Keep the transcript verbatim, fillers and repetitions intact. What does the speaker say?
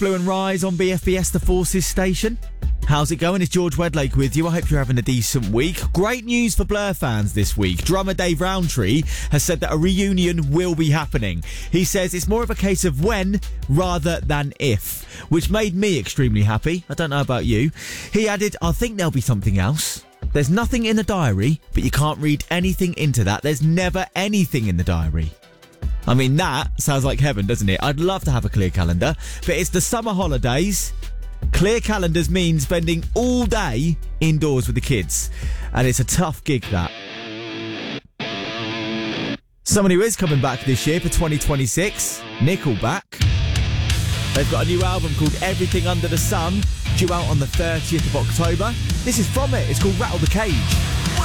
Blue and Rise on B F B S The Forces station. How's it going? It's George Wedlake with you. I hope you're having a decent week. Great news for Blur fans this week. Drummer Dave Rowntree has said that a reunion will be happening. He says it's more of a case of when rather than if, which made me extremely happy. I don't know about you. He added, I think there'll be something else. There's nothing in the diary, but you can't read anything into that. There's never anything in the diary. I mean, that sounds like heaven, doesn't it? I'd love to have a clear calendar, but it's the summer holidays. Clear calendars mean spending all day indoors with the kids, and it's a tough gig, that. Someone who is coming back this year for twenty twenty-six, Nickelback. They've got a new album called Everything Under the Sun, due out on the thirtieth of October. This is from it. It's called Rattle the Cage.